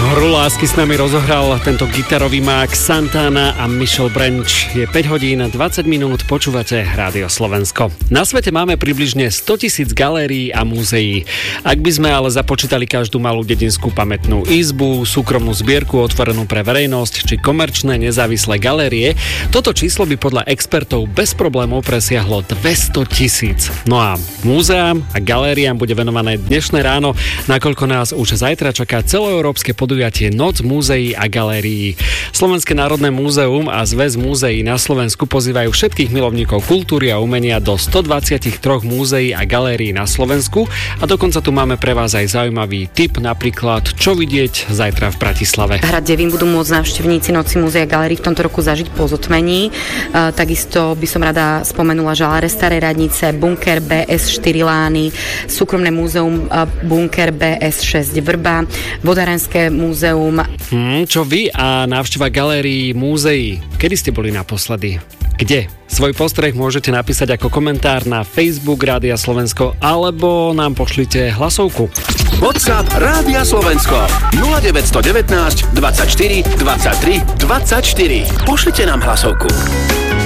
Hru lásky s nami rozohral tento gitarový mák Santana a Michel Branch. Je 5 hodín 20 minút, počúvate Rádio Slovensko. Na svete máme približne 100 000 galérií a múzeí. Ak by sme ale započítali každú malú dedinskú pamätnú izbu, súkromnú zbierku otvorenú pre verejnosť či komerčné nezávislé galérie, toto číslo by podľa expertov bez problémov presiahlo 200 000. No a múzeám a galériám bude venované dnešné ráno, nakoľko nás už zajtra čaká celoeurópske podujatie Noc múzeí a galérií. Slovenské národné múzeum a Zväz múzeí na Slovensku pozývajú všetkých milovníkov kultúry a umenia do 123 múzeí a galérií na Slovensku a dokonca tu máme pre vás aj zaujímavý tip, napríklad čo vidieť zajtra v Bratislave. Hrad Devín budú môcť návštevníci Noci múzeí a galérií v tomto roku zažiť po zotmení. Takisto by som rada spomenula žaláre Staré radnice, bunker BS4 Lány, súkromné múzeum bunker BS6 Vrba, vodárenské múzeum. Čo vy a návšteva galérií, múzeí? Kedy ste boli naposledy? Kde? Svoj postreh môžete napísať ako komentár na Facebook Rádia Slovensko alebo nám pošlite hlasovku. WhatsApp Rádia Slovensko 0919 24 23 24. Pošlite nám hlasovku.